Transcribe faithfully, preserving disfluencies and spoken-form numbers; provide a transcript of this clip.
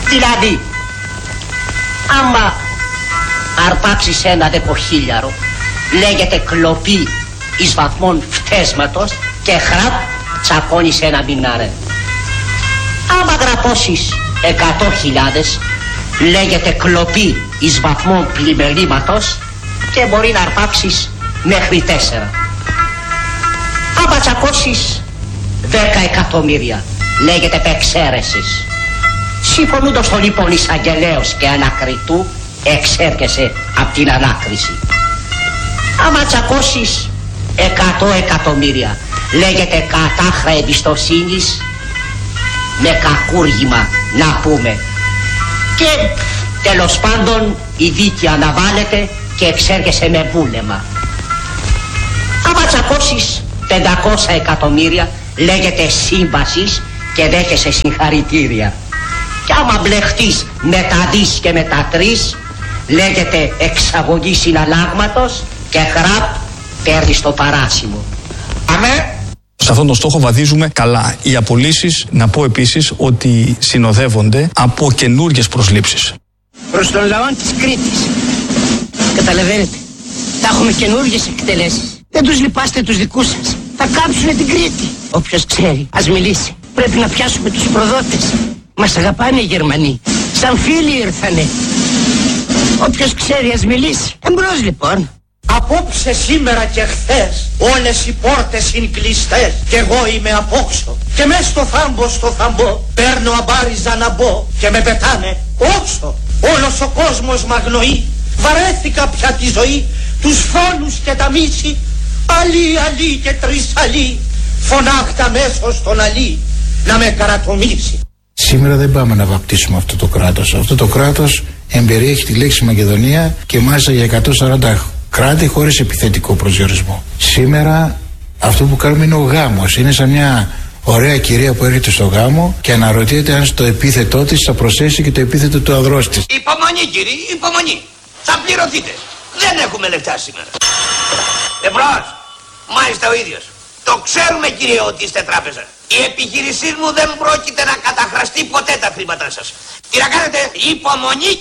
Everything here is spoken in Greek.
Δηλαδή, άμα αρπάξεις ένα δεκοχίλιαρο, λέγεται κλοπή εις βαθμών φτέσματος και χραπ τσακώνεις ένα μηνάρε. Άμα γραπώσεις εκατό χιλιάδες, λέγεται κλοπή εις βαθμών πλημελήματος και μπορεί να αρπάξεις μέχρι τέσσερα. Άμα τσακώσεις δέκα εκατομμύρια, λέγεται πεξαίρεσης. Συμφωνούντος το λοιπόν εισαγγελέος και ανακριτού, εξέρχεσαι από την ανάκριση. Άμα τσακώσεις εκατό εκατομμύρια, λέγεται κατάχρα εμπιστοσύνης με κακούργημα να πούμε. Και τέλος πάντων η δίκη αναβάλλεται και εξέρχεσαι με βούλεμα. Άμα τσακώσεις πεντακόσια εκατομμύρια, λέγεται σύμβασης και δέχεσαι συγχαρητήρια. Και άμα μπλεχτείς με τα δις και με τα τρεις, λέγεται εξαγωγή συναλλάγματος και χραπ παίρνεις το παράσημο. Αμέ. Σε αυτόν τον στόχο βαδίζουμε καλά. Οι απολύσεις, να πω επίσης, ότι συνοδεύονται από καινούργιες προσλήψεις. Προς τον λαό της Κρήτης, καταλαβαίνετε, θα έχουμε καινούργιες εκτελέσεις. Δεν τους λυπάστε τους δικούς σας. Θα κάψουνε την Κρήτη. Όποιος ξέρει, ας μιλήσει. Πρέπει να πιάσουμε τους προδότες. Μας αγαπάνε οι Γερμανοί. Σαν φίλοι ήρθανε. Όποιος ξέρει, ας μιλήσει. Εμπρός λοιπόν. Απόψε, σήμερα και χθες, όλες οι πόρτες είναι κλειστές κι εγώ είμαι απόξω. Και μες στο θάμπο, στο θαμπό, παίρνω αμπάριζα να μπω και με πετάνε όξο. Όλος ο κόσμος μ' αγνοεί, βαρέθηκα πια τη ζωή, τους φόνους και τα μίση. Αλή, αλή και τρισαλή, φωνάχτα μέσω στον αλή να με καρατομήσει. Σήμερα δεν πάμε να βαπτίσουμε αυτό το κράτος. Αυτό το κράτος εμπεριέχει τη λέξη Μακεδονία και μάλιστα για εκατόν σαράντα κράτη χωρίς επιθετικό προσδιορισμό. Σήμερα αυτό που κάνουμε είναι ο γάμος. Είναι σαν μια ωραία κυρία που έρχεται στο γάμο και αναρωτιέται αν στο επίθετό της θα προσθέσει και το επίθετο του ανδρός της. Υπομονή κύριε, υπομονή. Θα πληρωθείτε. Δεν έχουμε λεφτά σήμερα. Εμπρός, μάλιστα ο ίδιος. Το ξέρουμε κύριε ότι είστε τράπεζα. Η επιχείρησή μου δεν πρόκειται να καταχραστεί ποτέ τα χρήματά σας. Τι να κάνετε, υπομονή.